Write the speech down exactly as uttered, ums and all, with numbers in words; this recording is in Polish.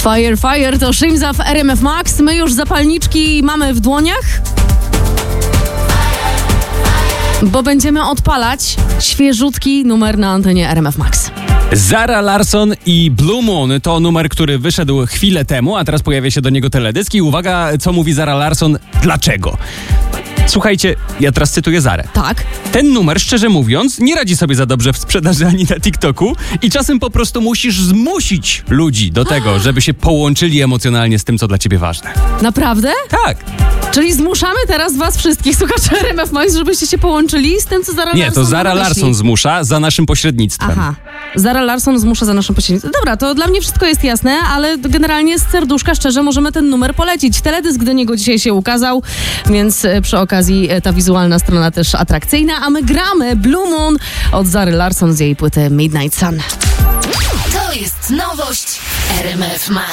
Fire, fire to Shimza w R M F Max. My już zapalniczki mamy w dłoniach, bo będziemy odpalać świeżutki numer na antenie R M F Max. Zara Larsson i Blue Moon to numer, który wyszedł chwilę temu, a teraz pojawia się do niego teledysk i uwaga, co mówi Zara Larsson, dlaczego? Słuchajcie, ja teraz cytuję Zarę. Tak. Ten numer, szczerze mówiąc, nie radzi sobie za dobrze w sprzedaży ani na TikToku i czasem po prostu musisz zmusić ludzi do tego, żeby się połączyli emocjonalnie z tym, co dla ciebie ważne. Naprawdę? Tak. Czyli zmuszamy teraz was wszystkich, słuchaczy R M F Max, żebyście się połączyli z tym, co Zara Nie, Larsson to Zara na myśli. Larsson zmusza za naszym pośrednictwem. Aha. Zara Larsson zmusza za naszą pośrednictwem. Dobra, to dla mnie wszystko jest jasne, ale generalnie z serduszka szczerze możemy ten numer polecić. Teledysk do niego dzisiaj się ukazał, więc przy okazji ta wizualna strona też atrakcyjna, a my gramy Blue Moon od Zary Larsson z jej płyty Midnight Sun. To jest nowość R M F Max.